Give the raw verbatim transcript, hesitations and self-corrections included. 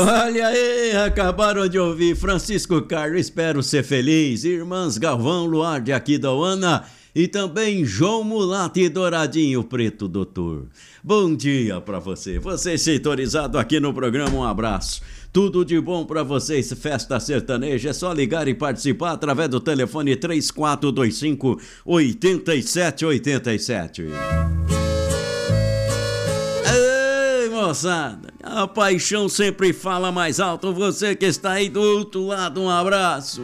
Olha aí, acabaram de ouvir Francisco Carlos, Espero Ser Feliz, Irmãs Galvão, Luar de Aquidauana e também João Mulato e Douradinho Preto Doutor. Bom dia pra você, você sintonizado aqui no programa, um abraço. Tudo de bom pra vocês, Festa Sertaneja, é só ligar e participar através do telefone três quatro dois cinco, oito sete oito sete. Ei, moçada, a paixão sempre fala mais alto, você que está aí do outro lado, um abraço.